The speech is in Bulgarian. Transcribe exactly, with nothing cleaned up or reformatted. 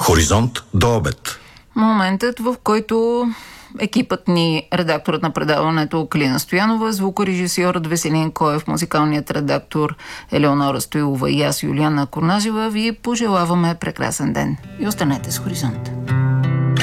Хоризонт до обед. Моментът, в който екипът ни, редакторът на предаването Калина Стоянова, звукорежисьорът Веселин Коев, музикалният редактор Елеонора Стоилова и аз, Юлиана Корнажева, ви пожелаваме прекрасен ден и останете с Хоризонт.